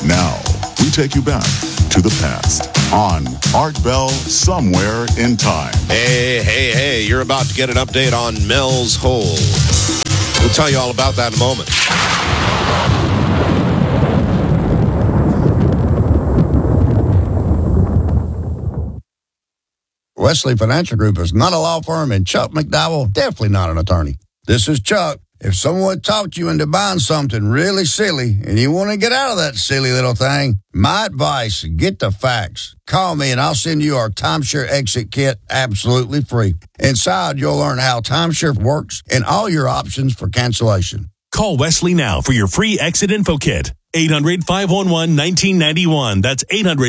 Now, we take you back to the past on Art Bell Somewhere in Time. Hey, you're about to get an update on Mel's Hole. We'll tell you all about that in a moment. Wesley Financial Group is not a law firm, and Chuck McDowell, definitely not an attorney. This is Chuck. If someone talked you into buying something really silly and you want to get out of that silly little thing, my advice, get the facts. Call me and I'll send you our timeshare exit kit absolutely free. Inside, you'll learn how timeshare works and all your options for cancellation. Call Wesley now for your free exit info kit. 800-511-1991. That's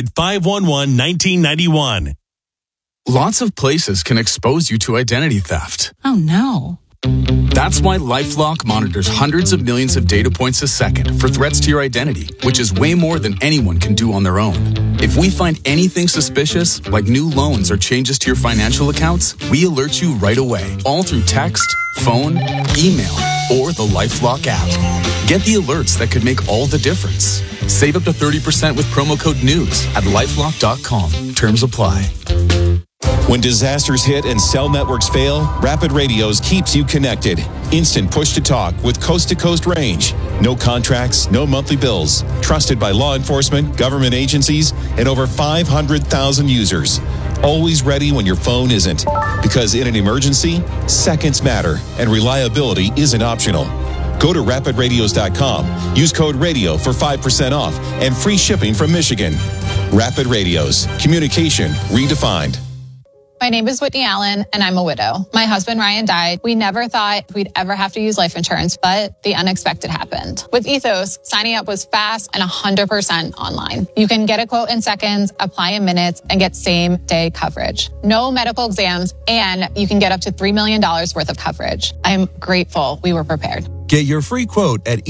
800-511-1991. Lots of places can expose you to identity theft. Oh, no. That's why LifeLock monitors hundreds of millions of data points a second for threats to your identity, which is way more than anyone can do on their own. If we find anything suspicious, like new loans or changes to your financial accounts, we alert you right away, all through text, phone, email, or the LifeLock app. Get the alerts that could make all the difference. Save up to 30% with promo code NEWS at LifeLock.com. Terms apply. When disasters hit and cell networks fail, Rapid Radios keeps you connected. Instant push-to-talk with coast-to-coast range. No contracts, no monthly bills. Trusted by law enforcement, government agencies, and over 500,000 users. Always ready when your phone isn't. Because in an emergency, seconds matter, and reliability isn't optional. Go to rapidradios.com. Use code RADIO for 5% off and free shipping from Michigan. Rapid Radios. Communication redefined. My name is Whitney Allen, and I'm a widow. My husband, Ryan, died. We never thought we'd ever have to use life insurance, but the unexpected happened. With Ethos, signing up was fast and 100% online. You can get a quote in seconds, apply in minutes, and get same-day coverage. No medical exams, and you can get up to $3 million worth of coverage. I'm grateful we were prepared. Get your free quote at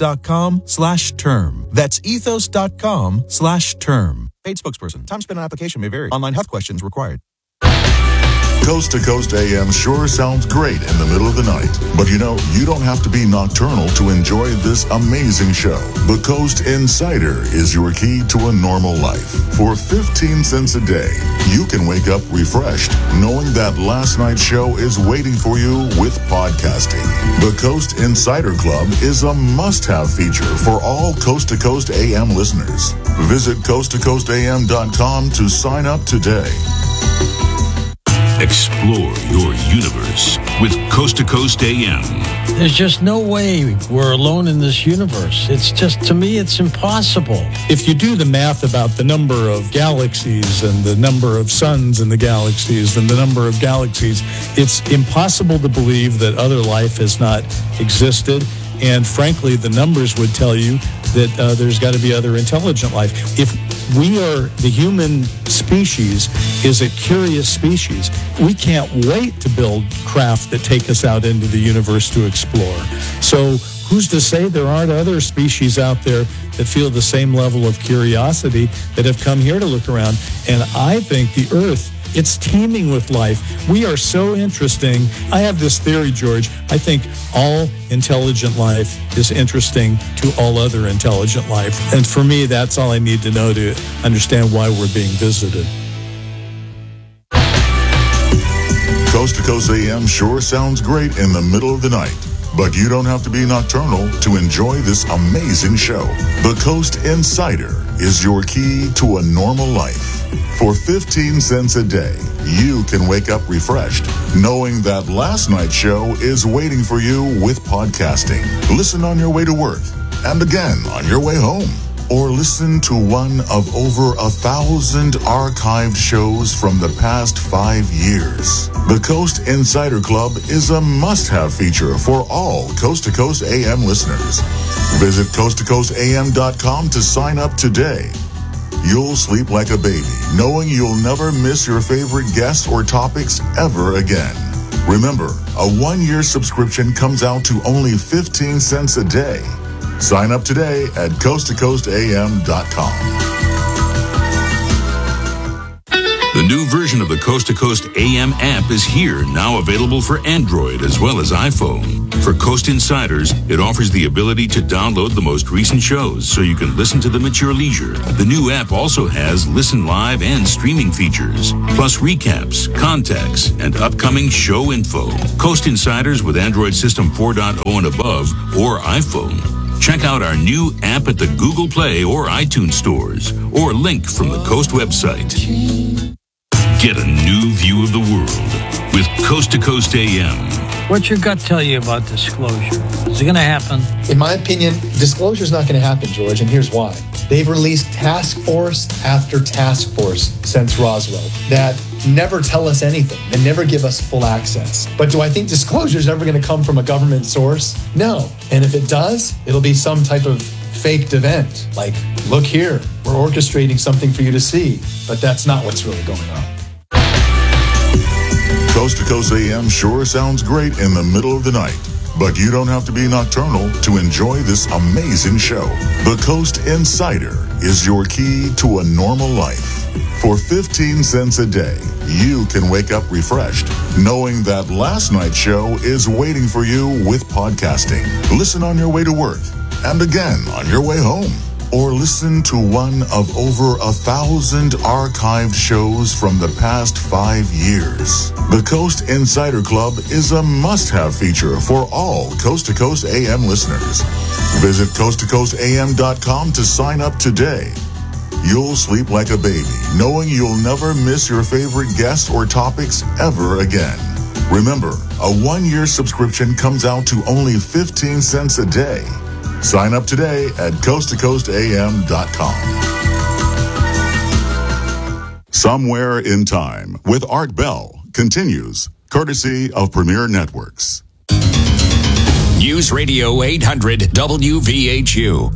ethos.com/term. That's ethos.com/term. Paid spokesperson. Time spent on application may vary. Online health questions required. Coast to Coast AM sure sounds great in the middle of the night. But you know, you don't have to be nocturnal to enjoy this amazing show. The Coast Insider is your key to a normal life. For 15 cents a day, you can wake up refreshed, knowing that last night's show is waiting for you with podcasting. The Coast Insider Club is a must-have feature for all Coast to Coast AM listeners. Visit coasttocoastam.com to sign up today. Explore your universe with Coast to Coast AM. There's just no way we're alone in this universe. It's just, to me, it's impossible. If you do the math about the number of galaxies and the number of suns in the galaxies and the number of galaxies, it's impossible to believe that other life has not existed. And frankly, the numbers would tell you that there's got to be other intelligent life. If we are, the human species is a curious species, we can't wait to build craft that take us out into the universe to explore. So who's to say there aren't other species out there that feel the same level of curiosity that have come here to look around? And I think the Earth, it's teeming with life. We are so interesting. I have this theory, George. I think all intelligent life is interesting to all other intelligent life. And for me, that's all I need to know to understand why we're being visited. Coast to Coast AM sure sounds great in the middle of the night. But you don't have to be nocturnal to enjoy this amazing show. The Coast Insider is your key to a normal life. For 15 cents a day, you can wake up refreshed, knowing that last night's show is waiting for you with podcasting. Listen on your way to work, and again on your way home. Or listen to one of over 1,000 archived shows from the past 5 years. The Coast Insider Club is a must-have feature for all Coast to Coast AM listeners. Visit coasttocoastam.com to sign up today. You'll sleep like a baby, knowing you'll never miss your favorite guests or topics ever again. Remember, a 1-year subscription comes out to only 15 cents a day. Sign up today at coasttocoastam.com. The new version of the Coast to Coast AM app is here, now available for Android as well as iPhone. For Coast Insiders, it offers the ability to download the most recent shows so you can listen to them at your leisure. The new app also has listen live and streaming features, plus recaps, contacts, and upcoming show info. Coast Insiders with Android System 4.0 and above or iPhone. Check out our new app at the Google Play or iTunes stores, or link from the Coast website. Get a new view of the world with Coast to Coast AM. What's your gut tell you about disclosure? Is it going to happen? In my opinion, disclosure is not going to happen, George, and here's why. They've released task force after task force since Roswell that never tell us anything. They never give us full access. But do I think disclosure is ever going to come from a government source? No. And if it does, it'll be some type of faked event. Like, look here, we're orchestrating something for you to see. But that's not what's really going on. Coast to Coast AM sure sounds great in the middle of the night, but you don't have to be nocturnal to enjoy this amazing show. The Coast Insider is your key to a normal life. For 15 cents a day, you can wake up refreshed, knowing that last night's show is waiting for you with podcasting. Listen on your way to work, and again on your way home. Or listen to one of over 1,000 archived shows from the past 5 years. The Coast Insider Club is a must-have feature for all Coast to Coast AM listeners. Visit coasttocoastam.com to sign up today. You'll sleep like a baby, knowing you'll never miss your favorite guests or topics ever again. Remember, a 1-year subscription comes out to only 15 cents a day. Sign up today at coasttocoastam.com. Somewhere in Time with Art Bell continues, courtesy of Premier Networks. News Radio 800 WVHU.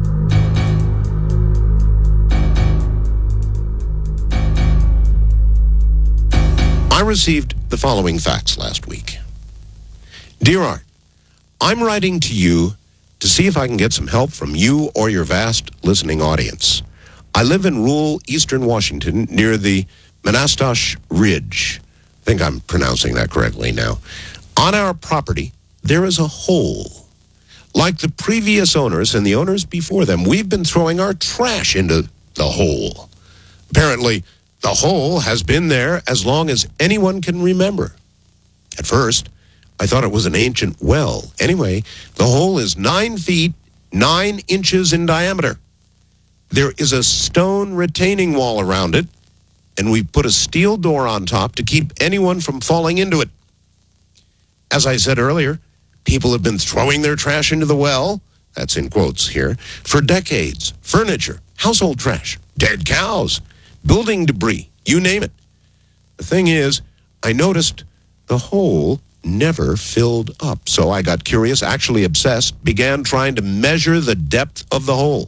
I received the following fax last week. Dear Art, I'm writing to you to see if I can get some help from you or your vast listening audience. I live in rural eastern Washington near the Manastosh Ridge. I think I'm pronouncing that correctly now. On our property, there is a hole. Like the previous owners and the owners before them, we've been throwing our trash into the hole. Apparently, the hole has been there as long as anyone can remember. At first, I thought it was an ancient well. Anyway, the hole is 9 feet, 9 inches in diameter. There is a stone retaining wall around it, and we put a steel door on top to keep anyone from falling into it. As I said earlier, people have been throwing their trash into the well, that's in quotes here, for decades. Furniture, household trash, dead cows, building debris, you name it. The thing is, I noticed the hole never filled up. So I got curious, actually obsessed, began trying to measure the depth of the hole.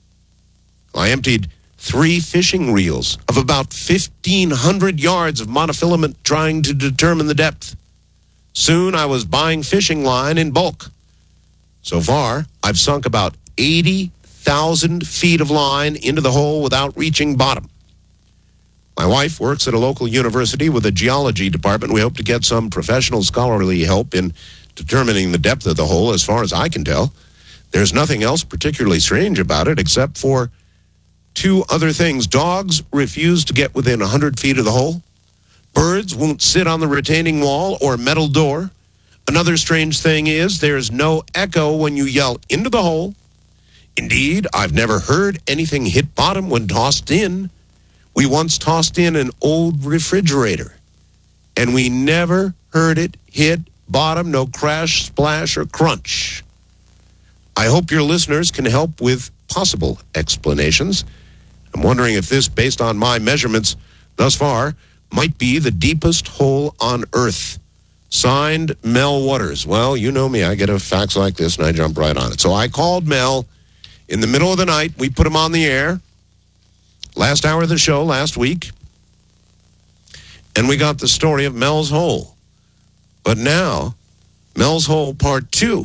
I emptied 3 fishing reels of about 1,500 yards of monofilament trying to determine the depth. Soon I was buying fishing line in bulk. So far, I've sunk about 80,000 feet of line into the hole without reaching bottom. My wife works at a local university with a geology department. We hope to get some professional scholarly help in determining the depth of the hole, as far as I can tell. There's nothing else particularly strange about it except for 2 other things. Dogs refuse to get within 100 feet of the hole. Birds won't sit on the retaining wall or metal door. Another strange thing is there's no echo when you yell into the hole. Indeed, I've never heard anything hit bottom when tossed in. We once tossed in an old refrigerator, and we never heard it hit bottom, no crash, splash, or crunch. I hope your listeners can help with possible explanations. I'm wondering if this, based on my measurements thus far, might be the deepest hole on Earth. Signed, Mel Waters. Well, you know me. I get a fax like this, and I jump right on it. So I called Mel in the middle of the night. We put him on the air. Last hour of the show last week, and we got the story of Mel's Hole. But now, Mel's Hole Part 2.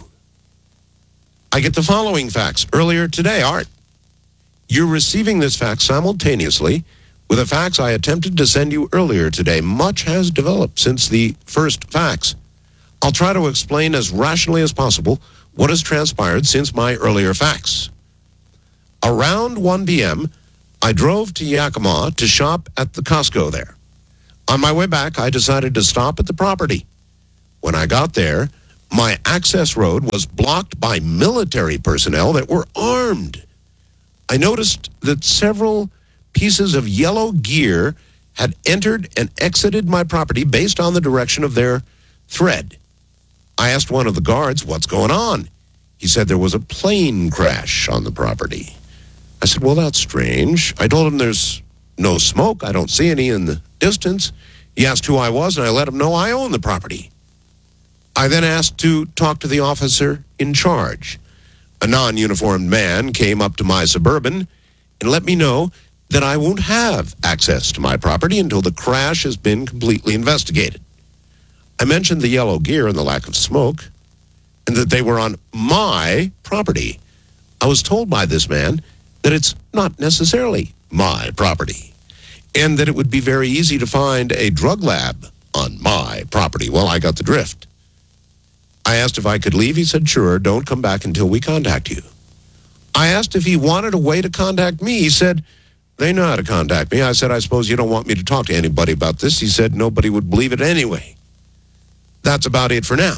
I get the following fax earlier today. Art, you're receiving this fax simultaneously with a fax I attempted to send you earlier today. Much has developed since the first fax. I'll try to explain as rationally as possible what has transpired since my earlier fax. Around 1 p.m., I drove to Yakima to shop at the Costco there. On my way back, I decided to stop at the property. When I got there, my access road was blocked by military personnel that were armed. I noticed that several pieces of yellow gear had entered and exited my property based on the direction of their thread. I asked one of the guards, what's going on? He said there was a plane crash on the property. I said, well, that's strange. I told him there's no smoke. I don't see any in the distance. He asked who I was, and I let him know I own the property. I then asked to talk to the officer in charge. A non-uniformed man came up to my Suburban and let me know that I won't have access to my property until the crash has been completely investigated. I mentioned the yellow gear and the lack of smoke, and that they were on my property. I was told by this man that it's not necessarily my property, and that it would be very easy to find a drug lab on my property. Well, I got the drift. I asked if I could leave. He said, sure, don't come back until we contact you. I asked if he wanted a way to contact me. He said, they know how to contact me. I said, I suppose you don't want me to talk to anybody about this. He said, nobody would believe it anyway. That's about it for now.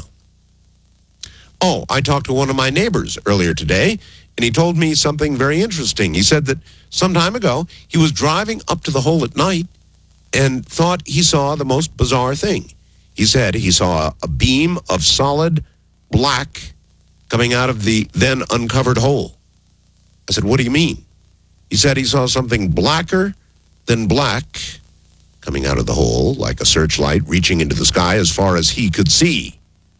Oh, I talked to one of my neighbors earlier today, and he told me something very interesting. He said that some time ago, he was driving up to the hole at night and thought he saw the most bizarre thing. He said he saw a beam of solid black coming out of the then uncovered hole. I said, what do you mean? He said he saw something blacker than black coming out of the hole, like a searchlight reaching into the sky as far as he could see.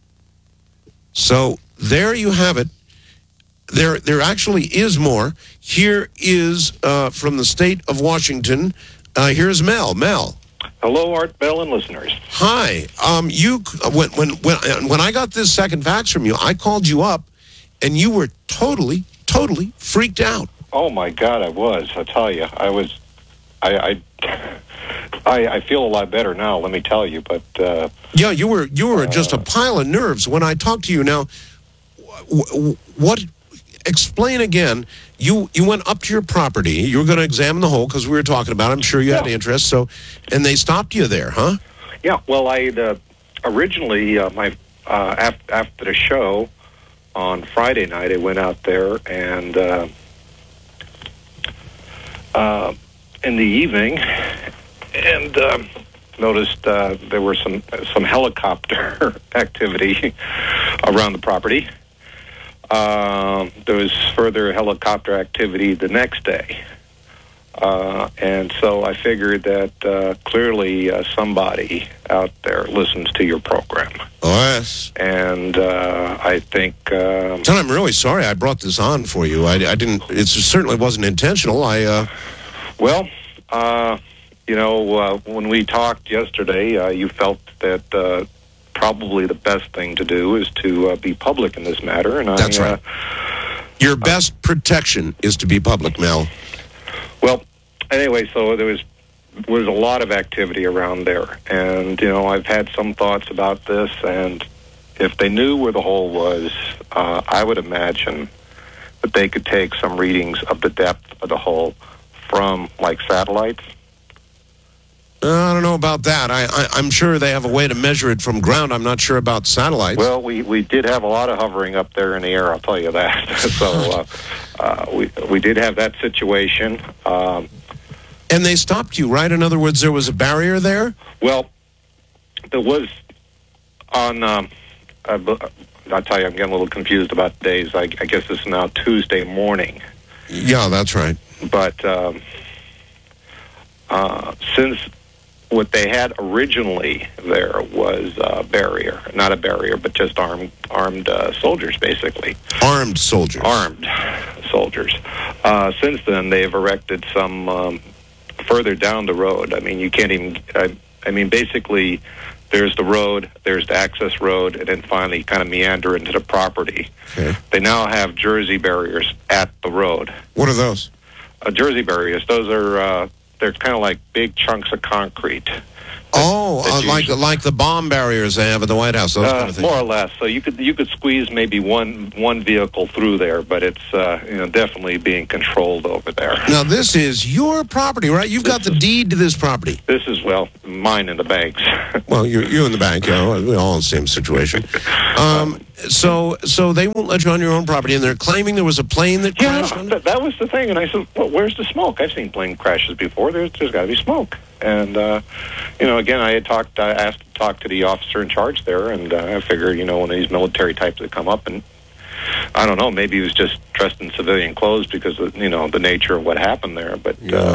So there you have it. There actually is more. Here is from the state of Washington. Here's Mel. Mel. Hello, Art Bell and listeners. Hi. When I got this second fax from you, I called you up, and you were totally freaked out. Oh my God, I was. I tell you, I was. I feel a lot better now. Let me tell you, but yeah, you were just a pile of nerves when I talked to you. Now, what? Explain again. You went up to your property. You were going to examine the hole because we were talking about it. I'm sure you had interest. So, and they stopped you there, huh? Yeah. Well, I originally after the show on Friday night, I went out there and in the evening and noticed there were some helicopter activity around the property. There was further helicopter activity the next day. And so I figured that clearly somebody out there listens to your program. Oh, yes. And I think... Son, I'm really sorry I brought this on for you. I didn't... It certainly wasn't intentional. Well, when we talked yesterday, you felt that... probably the best thing to do is to be public in this matter. And that's right. Your best protection is to be public, Mel. Well, anyway, so there was a lot of activity around there. And, I've had some thoughts about this. And if they knew where the hole was, I would imagine that they could take some readings of the depth of the hole from, like, satellites. I don't know about that. I'm sure they have a way to measure it from ground. I'm not sure about satellites. Well, we did have a lot of hovering up there in the air, I'll tell you that. So we did have that situation. And they stopped you, right? In other words, there was a barrier there? Well, there was on... I'll tell you, I'm getting a little confused about days. I guess it's now Tuesday morning. Yeah, that's right. But since... what they had originally there was a barrier, not a barrier, but just armed soldiers, basically. Armed soldiers. Armed soldiers. Since then, they've erected some further down the road. I mean, you can't even... basically, there's the road, there's the access road, and then finally kind of meander into the property. Okay. They now have Jersey barriers at the road. What are those? Jersey barriers. Those are... they're kind of like big chunks of concrete. Like the bomb barriers they have at the White House, those kind of things. More or less. So you could squeeze maybe one vehicle through there, but it's definitely being controlled over there. Now this is your property, right? You've got the deed to this property. This is mine and the bank's. Well, you and the bank, we're all in the same situation. So they won't let you on your own property, and they're claiming there was a plane that crashed. That was the thing, and I said, "Well, where's the smoke? I've seen plane crashes before. There's got to be smoke." And again, I asked to talk to the officer in charge there, and I figured, one of these military types would come up, and I don't know, maybe he was just dressed in civilian clothes because of, the nature of what happened there. But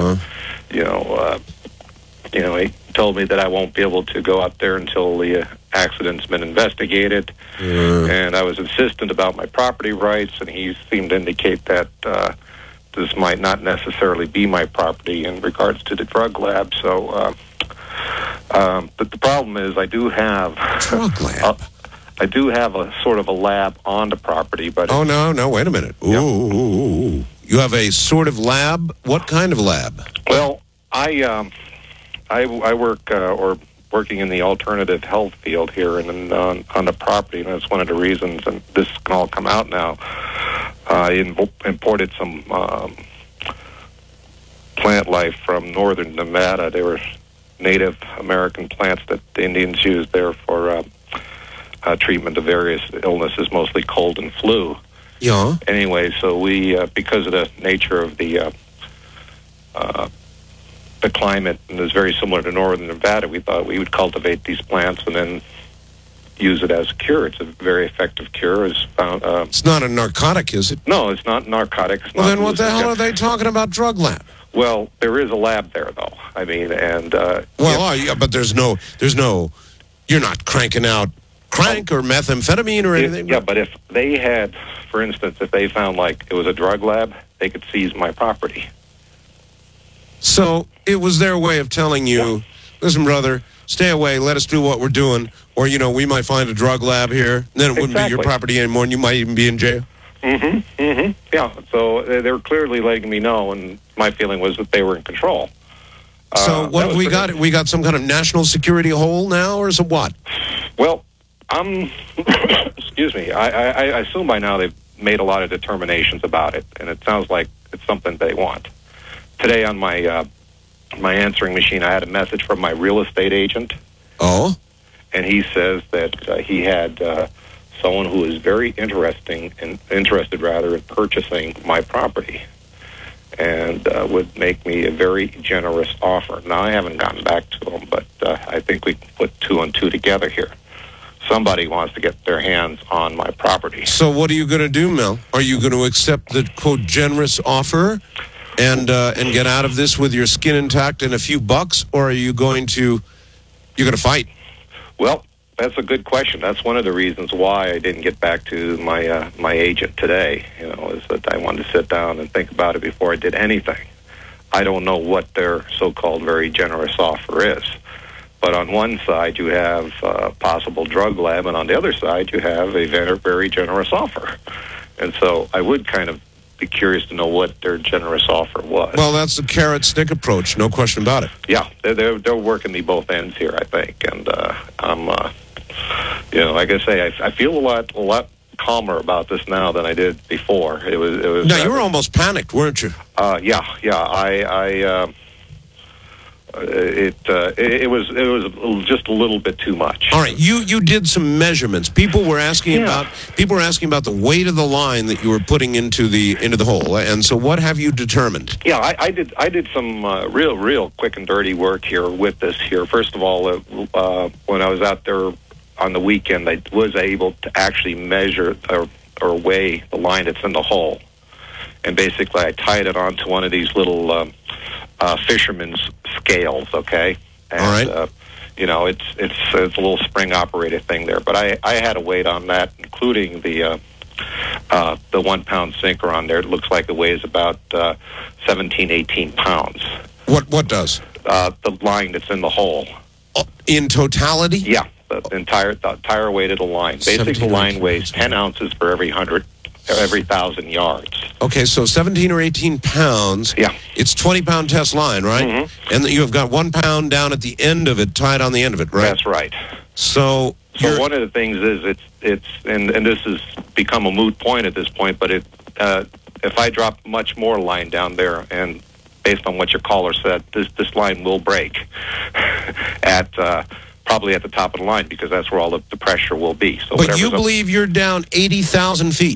he told me that I won't be able to go out there until the accident's been investigated. And I was insistent about my property rights, and he seemed to indicate that this might not necessarily be my property in regards to the drug lab. So, but the problem is, I do have drug lab. I do have a sort of a lab on the property, but no, wait a minute. Ooh, you have a sort of lab. What kind of lab? Well, I work working in the alternative health field here and on the property, and that's one of the reasons. And this can all come out now. I imported some plant life from northern Nevada. They were Native American plants that the Indians used there for treatment of various illnesses, mostly cold and flu. Yeah. Anyway, so we, because of the nature of the climate, and it's very similar to northern Nevada, we thought we would cultivate these plants and then use it as a cure. It's a very effective cure. It's not a narcotic, is it? No, it's not narcotic. Then what the hell are they talking about drug lab? Well, there is a lab there, though. I mean, and but there's no. You're not cranking out crank or methamphetamine or anything. But if they had, for instance, if they found like it was a drug lab, they could seize my property. So it was their way of telling you, listen, brother, stay away, let us do what we're doing, or, we might find a drug lab here, and then it wouldn't be your property anymore, and you might even be in jail. Yeah, so they were clearly letting me know, and my feeling was that they were in control. So what we got? We got some kind of national security hole now, or some what? Well, excuse me, I assume by now they've made a lot of determinations about it, and it sounds like it's something they want. Today on my answering machine, I had a message from my real estate agent. Oh? And he says that he had someone who is very interested in purchasing my property, and would make me a very generous offer. Now, I haven't gotten back to him, but I think we can put two and two together here. Somebody wants to get their hands on my property. So what are you going to do, Mel? Are you going to accept the, quote, generous offer and get out of this with your skin intact and a few bucks, or are you going to fight? Well, that's a good question. That's one of the reasons why I didn't get back to my agent today, is that I wanted to sit down and think about it before I did anything. I don't know what their so-called very generous offer is. But on one side, you have a possible drug lab, and on the other side, you have a very, very generous offer. And so I would kind of be curious to know what their generous offer was. Well, that's the carrot-stick approach, no question about it. Yeah, they're working me both ends here, I think. And I'm, like I say, I feel a lot calmer about this now than I did before. It was. Now, you were almost panicked, weren't you? Yeah. It was just a little bit too much. All right, you did some measurements. People were asking about the weight of the line that you were putting into the hole. And so, what have you determined? Yeah, I did some real quick and dirty work here with this here. First of all, when I was out there on the weekend, I was able to actually measure or weigh the line that's in the hole, and basically I tied it onto one of these little fisherman's scales, okay? And, all right. It's a little spring operated thing there, but I had a weight on that, including the 1 pound sinker on there. It looks like it weighs about 17, 18 pounds. What does? The line that's in the hole. In totality? Yeah, the entire weight of the line. Basically, the line weighs 10 ounces for every 100 every 1,000 yards. Okay, so 17 or 18 pounds. Yeah. It's 20-pound test line, right? Mm-hmm. And you have got 1 pound down at the end of it, tied on the end of it, right? That's right. So one of the things is it's and this has become a moot point at this point, but if I drop much more line down there, and based on what your caller said, this line will break at probably at the top of the line, because that's where all the pressure will be. So but you believe you're down 80,000 feet.